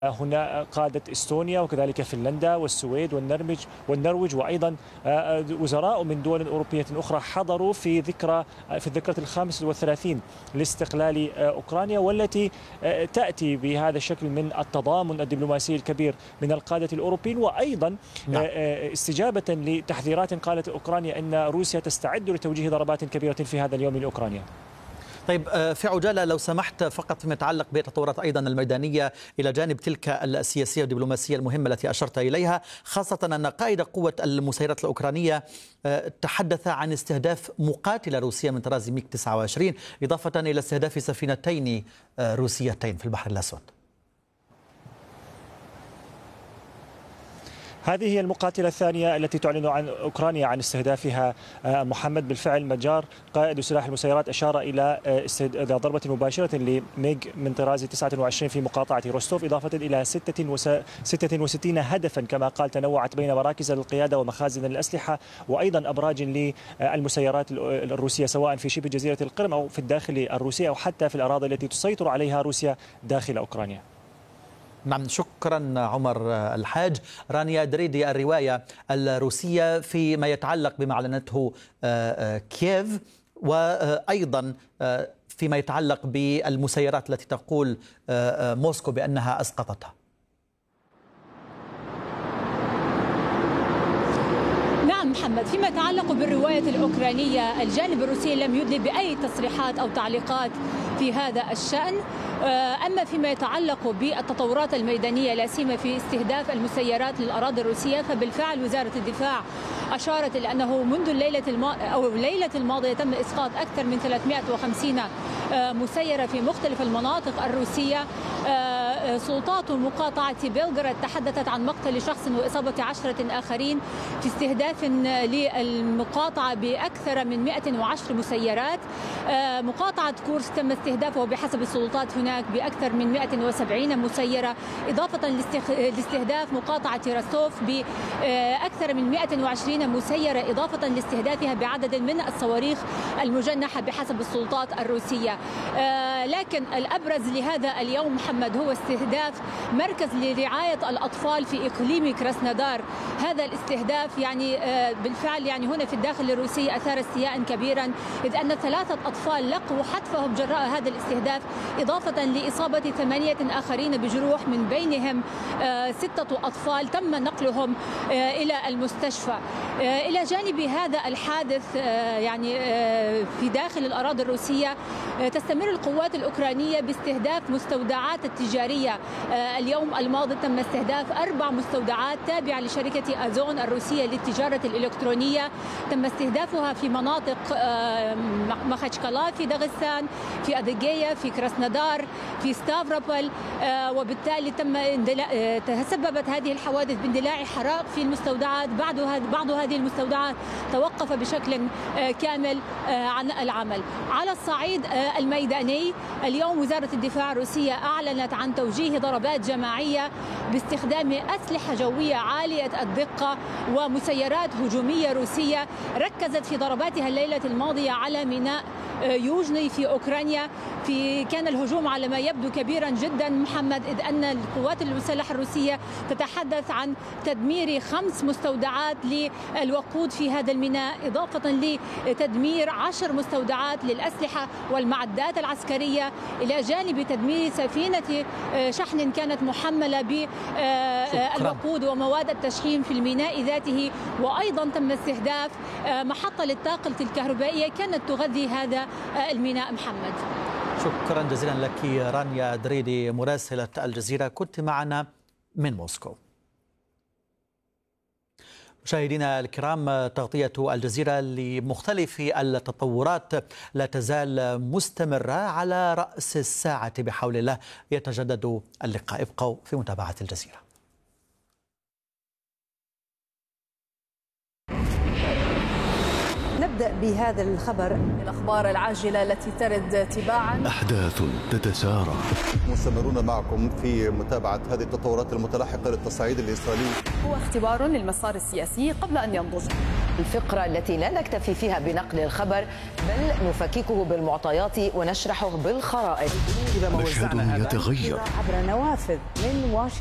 هنا قادة إستونيا وكذلك فنلندا والسويد والنرويج وأيضا وزراء من دول أوروبية أخرى حضروا في الذكرى 35 لاستقلال أوكرانيا، والتي تأتي بهذا الشكل من التضامن الدبلوماسي الكبير من القادة الأوروبيين، وأيضا استجابة لتحذيرات قالت أوكرانيا أن روسيا تستعد لتوجيه ضربات كبيرة في هذا اليوم لأوكرانيا. طيب، في عجالة لو سمحت، فقط فيما يتعلق بالتطورات أيضا الميدانية إلى جانب تلك السياسية والدبلوماسية المهمة التي أشرت إليها، خاصة أن قائد قوة المسيرات الأوكرانية تحدث عن استهداف مقاتلة روسية من طراز ميك 29، إضافة إلى استهداف سفينتين روسيتين في البحر الأسود. هذه هي المقاتلة الثانية التي تعلن عن أوكرانيا عن استهدافها. محمد بالفعل مجار قائد سلاح المسيرات أشار إلى ضربة مباشرة لميغ من طراز 29 في مقاطعة روستوف، إضافة إلى 66 هدفا كما قال تنوعت بين مراكز القيادة ومخازن الأسلحة وأيضا أبراج للمسيرات الروسية سواء في شبه جزيرة القرم أو في الداخل الروسي أو حتى في الأراضي التي تسيطر عليها روسيا داخل أوكرانيا. نعم، شكرا عمر الحاج. رانيا دريدي، الرواية الروسية فيما يتعلق بما أعلنته كييف، وأيضا فيما يتعلق بالمسيرات التي تقول موسكو بأنها أسقطتها. نعم محمد، فيما يتعلق بالرواية الأوكرانية الجانب الروسي لم يدلي بأي تصريحات أو تعليقات في هذا الشأن. أما فيما يتعلق بالتطورات الميدانية لا سيما في استهداف المسيرات للأراضي الروسية، فبالفعل وزارة الدفاع أشارت إلى أنه منذ الليلة الماضية تم إسقاط أكثر من 350 مسيرة في مختلف المناطق الروسية. سلطات مقاطعة بلغراد تحدثت عن مقتل شخص وإصابة 10 آخرين في استهداف للمقاطعة بأكثر من 110 مسيرات. مقاطعة كورس تم استهدافه بحسب السلطات هناك بأكثر من 170 مسيرة، إضافة لاستهداف مقاطعة راستوف بأكثر من 120 مسيرة، إضافة لاستهدافها بعدد من الصواريخ المجنحة بحسب السلطات الروسية. لكن الأبرز لهذا اليوم محمد هو استهداف مركز لرعاية الأطفال في إقليم كراسنودار. هذا الاستهداف بالفعل هنا في الداخل الروسي أثار استياء كبيرا، إذ أن 3 أطفال لقوا حتفهم جراء هذا الاستهداف، إضافة لإصابة 8 آخرين بجروح، من بينهم 6 أطفال تم نقلهم إلى المستشفى. إلى جانب هذا الحادث في داخل الأراضي الروسية تستمر القوات الأوكرانية باستهداف مستودعات التجارية. اليوم الماضي تم استهداف 4 مستودعات تابعة لشركة أزون الروسية للتجارة الإلكترونية، تم استهدافها في مناطق مخاتشكالا في داغستان، في أديجية، في كراسنودار، في ستافروبول، وبالتالي تسببت هذه الحوادث باندلاع حرائق في المستودعات. بعض هذه المستودعات توقف بشكل كامل عن العمل. على الصعيد الميداني، اليوم وزارة الدفاع الروسية أعلنت عن توجيه ضربات جماعية باستخدام أسلحة جوية عالية الدقة ومسيرات هجومية روسية ركزت في ضرباتها الليلة الماضية على ميناء يوجني في أوكرانيا. كان الهجوم على ما يبدو كبيرا جدا محمد، إذ أن القوات المسلحة الروسية تتحدث عن تدمير 5 مستودعات للوقود في هذا الميناء، إضافة لتدمير 10 مستودعات للأسلحة والمعدات العسكرية، إلى جانب تدمير سفينة شحن كانت محملة بالوقود ومواد التشحيم في الميناء ذاته. وأيضا تم استهداف محطة للطاقة الكهربائية كانت تغذي هذا الميناء. محمد، شكرا جزيلا لك رانيا دريدي مراسلة الجزيرة، كنت معنا من موسكو. مشاهدينا الكرام، تغطية الجزيرة لمختلف التطورات لا تزال مستمرة. على رأس الساعة بحول الله يتجدد اللقاء، ابقوا في متابعة الجزيرة. نبدأ بهذا الخبر، الأخبار العاجلة التي ترد تباعا. أحداث تتسارع. مستمرون معكم في متابعة هذه التطورات المتلاحقة للتصعيد الإسرائيلي. هو اختبار للمسار السياسي قبل أن ينضج. الفقرة التي لا نكتفي فيها بنقل الخبر بل نفككه بالمعطيات ونشرحه بالخرائط. مشهد يتغير عبر نوافذ من واشنطن.